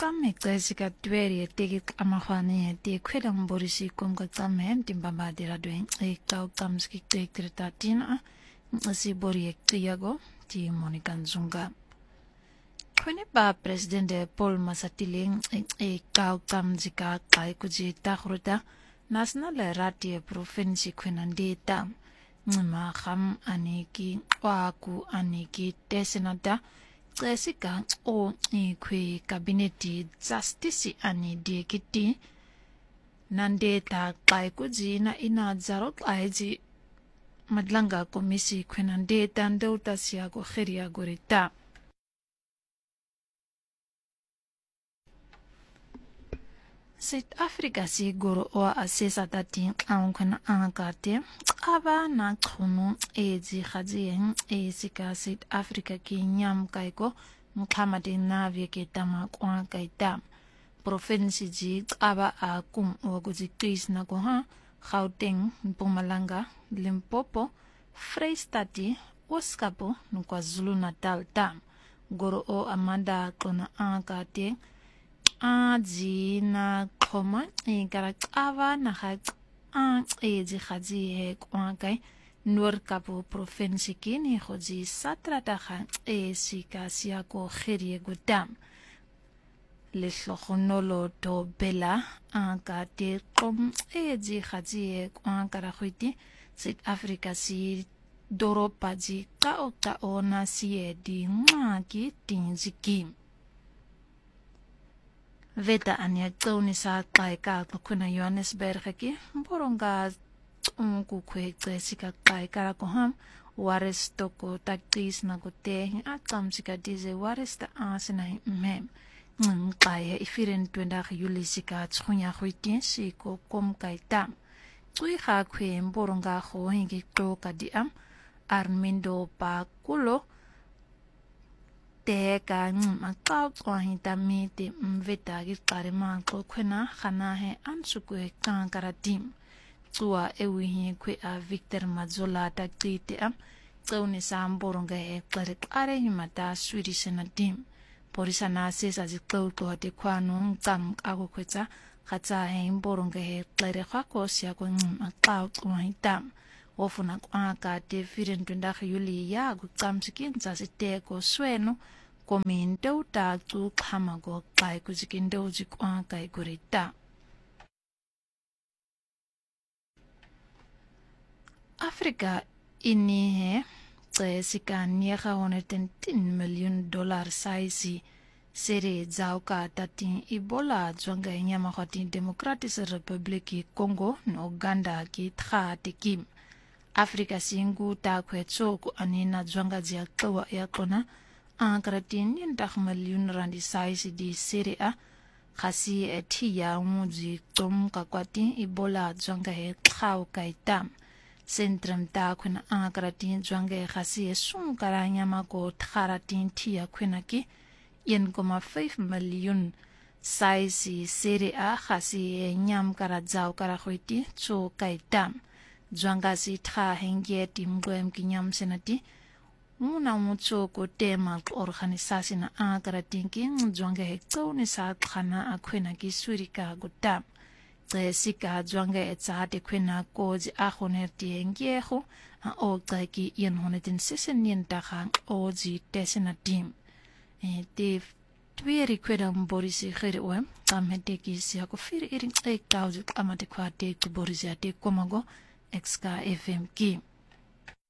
tsamme tsesika tweri tegi amahwani te kwedang borisi komka tsamme timbamba dira dwen tau tsamski tektrita tina si bori tiago ti Monica Nzunga. Kwene ba presidente Paul Masatiling tau tsamzika kai kuji takhruta national rati provinsi kwenandeta ngima kham aniki waku aniki tesenata Jessica o kwe kabineti justice ani diekiti nandeta kai kuji na ina zarok aiji madlanga komisi kwenandeta ndeuta siago khiria gorita South Africa si goro o asesa tati ankwana ankate aba na khunu eji khajien esika South Africa ki nyam kaiko mkhamati na vyeke tama kwa kaita province ji aba a kum oguji krisna ko ha Gauteng Mpumalanga Limpopo Vrystaat Oskapo KwaZulu Natal tam goro o amanda kona ankate aji na khoma ava na hat eji khaji he kwakai nur kapu province kini khoji satrata khan sika sia ko khirie gudam le hlogonolo to bela ka te kom eji khaji he kwankara khwiti South Africa si doropaji ka ona si di ngaki tinziki Veta ania toni sa kai ka kuna Johannesburg ki boronga kukwe tsika kai kara ko ham wares toko taktis na kote atamsika dize wares ta asina mem kai ifiren 20 Juli sika tsunya khwiti siko kom kai tam tui kha khwe boronga kho hingi to kadiam Armindo pa kulo te ka makau kwahita mite mveta gitarema ko kwena khana he ansuku kankaratim tua ewi kwe a Victor Mazola taktite am tsone samboronga he klare himata Swedish na tim porisa na sesa ziklo ko te kwano tam ako kwetsa khatsa he mboronga he klare khako sia ko makau kwahita ofuna kwaka te 24 Juli ya gutsamsikin zasiteko sweno komento ta tu khamago kai kujikindo jikwa kai kurita Africa ini he tsika niya $110 million saisi sere zauka tati Ebola zwanga nyama khati Democratic Republic Congo no Uganda ki tha tikim Africa singu ta kwetso ku anina zwanga zia twa ya kona ankaratin $1 million saisi di sere a khasi etiya muji tom kakwati Ebola zwanga he khau kaitam Centrum ta kuna ankaratin zwanga khasi sum karanya mako tharatin tia kuna ki 1.5 million saisi sere a khasi nyam kara zau kara khwiti cho kaitam zwanga si tha henge timgwem kinyam senati muna mucho ko tema organisasi na ankaratin ki zwanga he tsone sa khana akhwena ki surika gutam Jessica zwanga etsate kwena koji ahonerti engieho o tsaki 106 daga oji tesena team te tweri kweda mborisi khirwe tamheteki sia ko fir iring 8000 amate kwate ku borisi ate komago XK FM ki